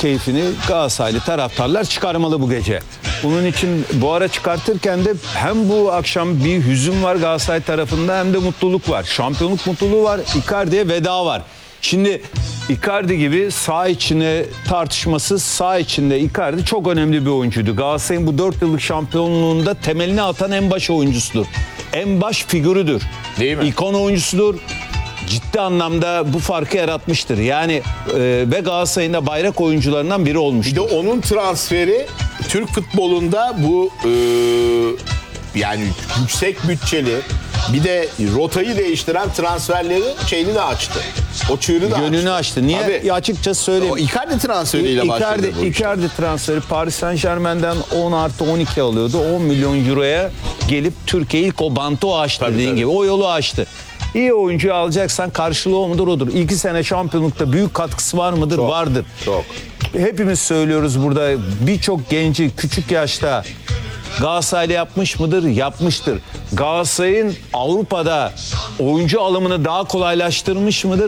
keyfini Galatasaraylı taraftarlar çıkarmalı bu gece. Bunun için bu ara çıkartırken de hem bu akşam bir hüzün var Galatasaray tarafında hem de mutluluk var. Şampiyonluk mutluluğu var. Icardi'ye veda var. Şimdi Icardi gibi saha içine tartışmasız, saha içinde Icardi çok önemli bir oyuncuydu. Galatasaray'ın bu 4 yıllık şampiyonluğunda temelini atan en baş oyuncusudur. En baş figürüdür. Değil mi? İkon oyuncusudur. Ciddi anlamda bu farkı yaratmıştır. Yani ve Galatasaray'ın da bayrak oyuncularından biri Bir olmuştur. de onun transferi Türk futbolunda bu yani yüksek bütçeli bir de rotayı değiştiren transferleri şeyini de açtı. O çığırı da Gönlünü açtı. Niye? Tabii. Ya açıkçası söyleyeyim. O Icardi transferiyle başladı bu iş. Icardi transferi Paris Saint-Germain'den 10+12 alıyordu. 10 milyon euroya gelip Türkiye ilk o bantı açtı Tabii, dediğin tabii. gibi. O yolu açtı. İyi oyuncuyu alacaksan karşılığı o mudur odur. 2 sene şampiyonlukta büyük katkısı var mıdır? Çok, Vardır. çok. Hepimiz söylüyoruz burada, birçok genci küçük yaşta Galatasaray'la yapmış mıdır? Yapmıştır. Galatasaray'ın Avrupa'da oyuncu alımını daha kolaylaştırmış mıdır?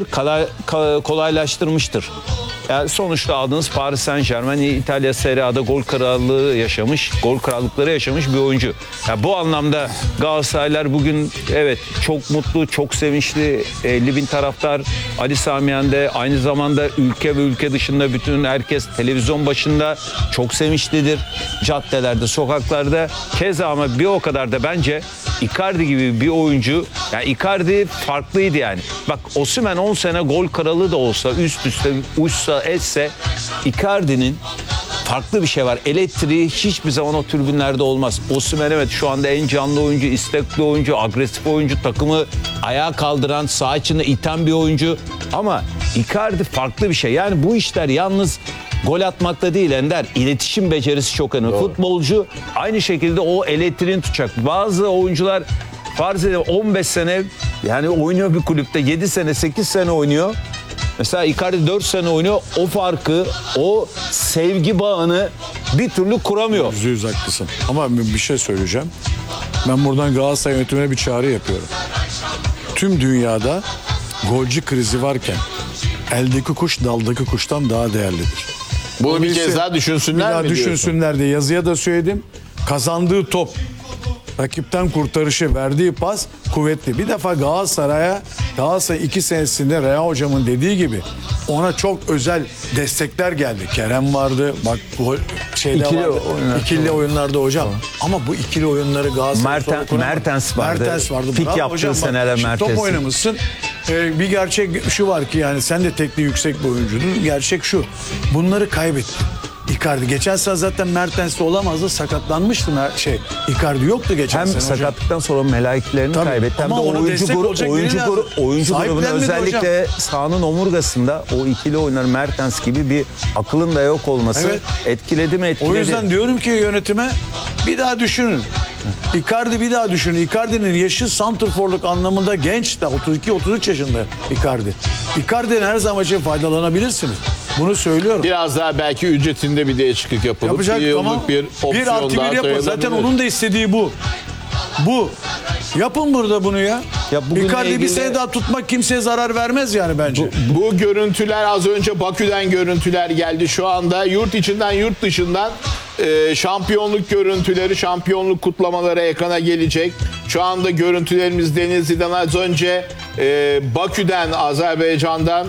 Kolaylaştırmıştır. Yani sonuçta aldığınız Paris Saint-Germain İtalya Serie A'da gol krallığı yaşamış, gol krallıkları yaşamış bir oyuncu. Yani bu anlamda Galatasaraylar bugün evet çok mutlu, çok sevinçli. 50.000 taraftar Ali Sami Yen'de, aynı zamanda ülke ve ülke dışında bütün herkes televizyon başında çok sevinçlidir. Caddelerde, sokaklarda. Keza ama bir o kadar da bence Icardi gibi bir oyuncu, yani Icardi farklıydı yani. Bak Osimhen 10 sene gol kralı da olsa, üst üste uçsa etse, Icardi'nin farklı bir şey var. Elektriği hiçbir zaman o tribünlerde olmaz. Osimhen evet şu anda en canlı oyuncu, istekli oyuncu, agresif oyuncu, takımı ayağa kaldıran, saha içinde iten bir oyuncu. Ama Icardi farklı bir şey. Yani bu işler yalnız gol atmakta değil Ender. İletişim becerisi çok önemli. Doğru. Futbolcu aynı şekilde o elektriğini tutacak. Bazı oyuncular farz edelim 15 sene yani oynuyor bir kulüpte, 7 sene 8 sene oynuyor. Mesela Icardi 4 sene oynuyor. O farkı, o sevgi bağını bir türlü kuramıyor. %100 haklısın. Ama bir şey söyleyeceğim. Ben buradan Galatasaray yönetimine bir çağrı yapıyorum. Tüm dünyada golcü krizi varken eldeki kuş daldaki kuştan daha değerlidir. Bunu bir Dolayısıyla kez daha düşünsünler bir daha mi diyorsun? düşünsünler diye yazıya da söyledim. Kazandığı top, rakipten kurtarışı, verdiği pas kuvvetli. Bir defa Galatasaray 2 senesinde Reha hocamın dediği gibi ona çok özel destekler geldi. Kerem vardı. Bak bu şeyde İkili vardı. oyunlar. İkili oyunlarda hocam. Ama bu ikili oyunları Galatasaray Mertens vardı. Mertens vardı. Pik Bravo yaptığı hocam, bak, seneler şimdi Mertens'in. top oynamışsın. Bir gerçek şu var ki yani sen de tekniği yüksek bir oyuncudun. Gerçek şu. Bunları kaybetti. Icardi geçen sene zaten Mertens'te olamazdı, sakatlanmıştı Icardi yoktu geçen Hem sene hocam. sakatlıktan sonra meleklerini Tabii. kaybetti hem de Ama ona oyuncu destek olacak biri lazım. oyuncu grubunu Sahiplenmedi özellikle sahanın omurgasında o ikili oyunlar Mertens gibi bir akılın da yok olması Evet. etkiledi mi etkiledi. O yüzden diyorum ki yönetime bir daha düşünün. Icardi bir daha düşünün. Icardi'nin yaşı santrforluk anlamında genç de 32-33 yaşında Icardi. Icardi'nin her zaman için faydalanabilirsiniz. Bunu söylüyorum. Biraz daha belki ücretinde bir değişiklik yapılıp Yapacak bir yıllık ama bir opsiyon 1+1 daha yapın. Zaten sayılabilir. onun da istediği bu. Bu. Yapın burada bunu ya. Ya bugünle Icardi'yi bir ilgili- sene daha tutmak kimseye zarar vermez yani bence. Bu görüntüler az önce Bakü'den görüntüler geldi. Şu anda yurt içinden yurt dışından şampiyonluk görüntüleri, şampiyonluk kutlamaları ekrana gelecek. Şu anda görüntülerimiz Denizli'den, az önce Bakü'den, Azerbaycan'dan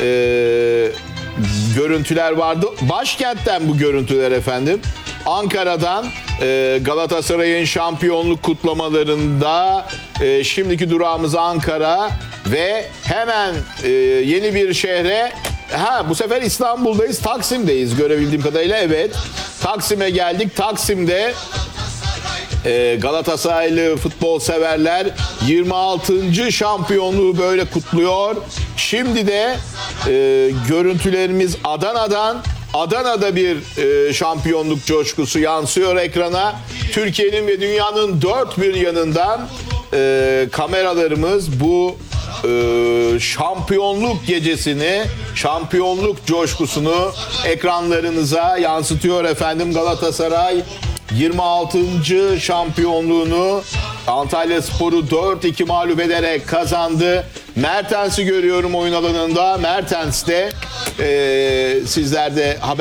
görüntüler vardı. Başkentten bu görüntüler efendim. Ankara'dan Galatasaray'ın şampiyonluk kutlamalarında şimdiki durağımız Ankara ve hemen yeni bir şehre, bu sefer İstanbul'dayız, Taksim'deyiz görebildiğim kadarıyla, evet. Taksim'e geldik. Taksim'de Galatasaraylı futbol severler 26. şampiyonluğu böyle kutluyor. Şimdi de görüntülerimiz Adana'dan. Adana'da bir şampiyonluk coşkusu yansıyor ekrana. Türkiye'nin ve dünyanın dört bir yanından kameralarımız bu şampiyonluk gecesini, şampiyonluk coşkusunu ekranlarınıza yansıtıyor efendim. Galatasaray 26. şampiyonluğunu Antalyaspor'u 4-2 mağlup ederek kazandı. Mertens'i görüyorum oyun alanında. Mertens de sizler de haber